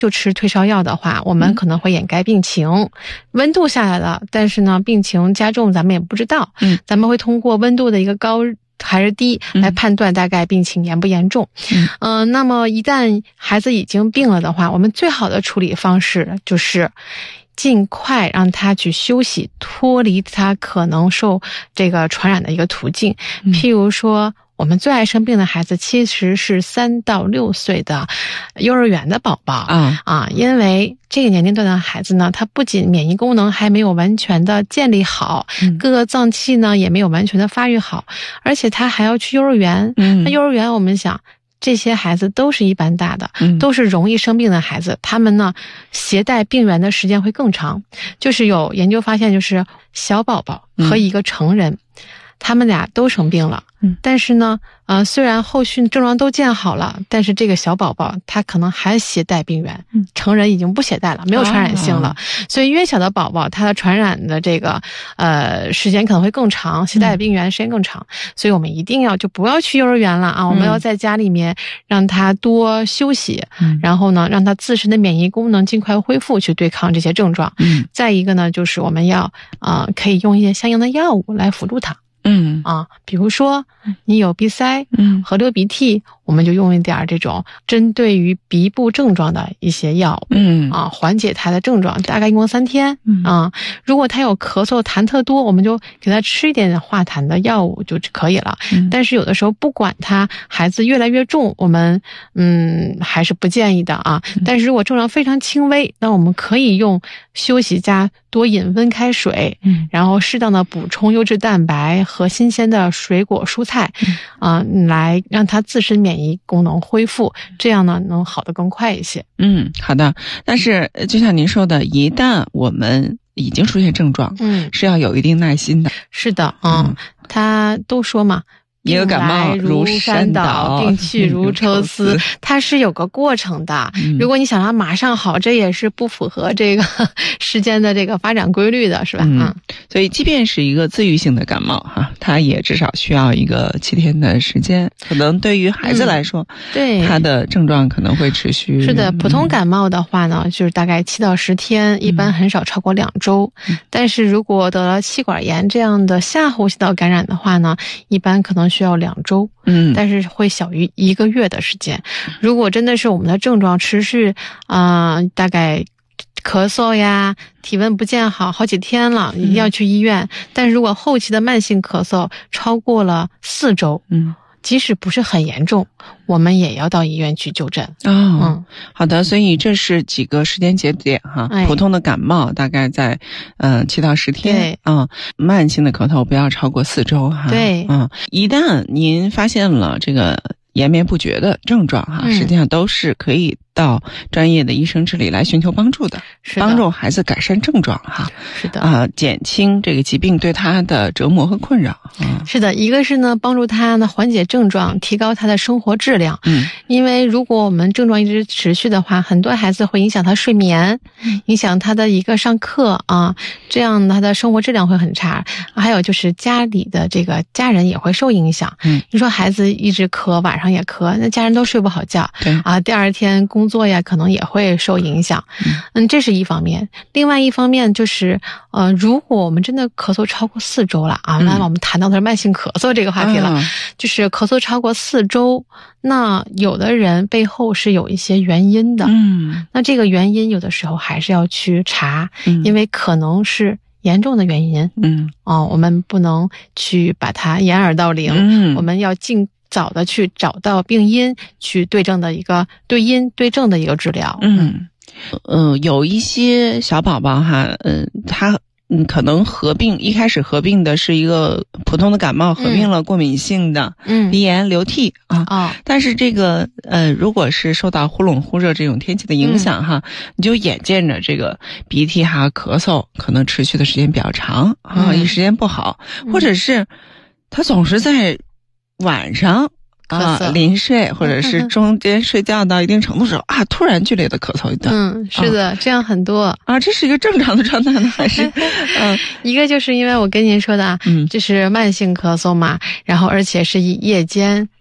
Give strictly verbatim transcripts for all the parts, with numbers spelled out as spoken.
就吃退烧药的话，我们可能会掩盖病情。嗯、温度下来了，但是呢，病情加重咱们也不知道。嗯，咱们会通过温度的一个高还是低来判断大概病情严不严重。嗯、呃，那么一旦孩子已经病了的话，我们最好的处理方式就是尽快让他去休息，脱离他可能受这个传染的一个途径。譬如说，我们最爱生病的孩子其实是三到六岁的幼儿园的宝宝啊啊，因为这个年龄段的孩子呢，他不仅免疫功能还没有完全的建立好，嗯、各个脏器呢也没有完全的发育好，而且他还要去幼儿园。嗯、那幼儿园我们想，这些孩子都是一般大的，嗯、都是容易生病的孩子，他们呢携带病源的时间会更长。就是有研究发现，就是小宝宝和一个成人，嗯、他们俩都生病了。嗯，但是呢，呃，虽然后续症状都见好了，但是这个小宝宝他可能还携带病源，嗯、成人已经不携带了，没有传染性了。哦、所以越小的宝宝，他的传染的这个呃时间可能会更长，携带病源时间更长。嗯、所以我们一定要就不要去幼儿园了啊，我们要在家里面让他多休息，嗯、然后呢，让他自身的免疫功能尽快恢复，去对抗这些症状。嗯，再一个呢，就是我们要啊、呃、可以用一些相应的药物来辅助他。嗯啊，比如说你有鼻塞，嗯，和流鼻涕，我们就用一点这种针对于鼻部症状的一些药，嗯啊，缓解他的症状，大概用三天，嗯啊。如果他有咳嗽痰特多，我们就给他吃一点化痰的药物就可以了。嗯、但是有的时候不管他孩子越来越重，我们嗯还是不建议的啊。嗯、但是如果症状非常轻微，那我们可以用休息加多饮温开水，嗯，然后适当的补充优质蛋白和新鲜的水果蔬菜，啊、呃，来让他自身免疫功能恢复，这样呢能好得更快一些。 嗯，好的。但是就像您说的，一旦我们已经出现症状，嗯，是要有一定耐心的。 是的，嗯，嗯他都说嘛。 一个感冒如山倒， 病去如抽丝，它是有个过程的。嗯、如果你想让它马上好，这也是不符合这个时间的这个发展规律的，是吧？嗯， 嗯所以即便是一个自愈性的感冒哈，它也至少需要一个七天的时间。可能对于孩子来说，嗯、 对他的症状可能会持续。 是的，普通感冒的话呢，就是大概七到十天，嗯、一般很少超过两周。嗯、但是如果得了气管炎这样的下呼吸道感染的话呢，一般可能需要两周，嗯，但是会小于一个月的时间。如果真的是我们的症状持续，啊、呃，大概咳嗽呀、体温不见好好几天了，一定要去医院。嗯、但是如果后期的慢性咳嗽超过了四周，嗯。即使不是很严重，我们也要到医院去就诊。 哦，嗯，好的，所以这是几个时间节点哈。哎、普通的感冒大概在呃七到十天，对，嗯，慢性的咳嗽不要超过四周哈。 对， 嗯，一旦您发现了这个延绵不绝的症状哈，嗯、实际上都是可以到专业的医生这里来寻求帮助的， 是的， 帮助孩子改善症状哈。 是的， 啊、呃，减轻这个疾病对他的折磨和困扰。嗯， 是的，一个是呢帮助他呢缓解症状，提高他的生活质量。嗯，因为如果我们症状一直持续的话，很多孩子会影响他睡眠，嗯、影响他的一个上课啊，这样他的生活质量会很差。还有就是家里的这个家人也会受影响。嗯，你说孩子一直咳，晚上也咳，那家人都睡不好觉。对啊，第二天工作呀可能也会受影响。嗯，这是一方面。另外一方面就是呃，如果我们真的咳嗽超过四周了啊，那、嗯、我们谈到的是慢性咳嗽这个话题了，啊、就是咳嗽超过四周，那有的人背后是有一些原因的。嗯，那这个原因有的时候还是要去查，嗯、因为可能是严重的原因。嗯，哦，我们不能去把它掩耳盗铃。嗯，我们要尽早的去找到病因，去对症的一个对因对症的一个治疗。 嗯，呃，有一些小宝宝哈，嗯、呃，他嗯可能合并一开始合并的是一个普通的感冒，合并了过敏性的嗯鼻炎流涕啊。哦，但是这个呃，如果是受到忽冷忽热这种天气的影响哈，嗯、你就眼见着这个鼻涕哈咳嗽可能持续的时间比较长啊，一、嗯、时间不好，或者是他总是在晚上啊临睡，或者是中间睡觉到一定程度的时候啊，突然剧烈的咳嗽一段。 嗯，是的，啊、这样很多啊，这是一个正常的状态呢，还是嗯，一个就是因为我跟您说的啊，嗯，就是慢性咳嗽嘛，然后而且是以夜间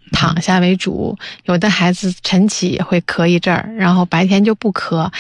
躺下为主，有的孩子晨起会咳一阵儿，然后白天就不咳，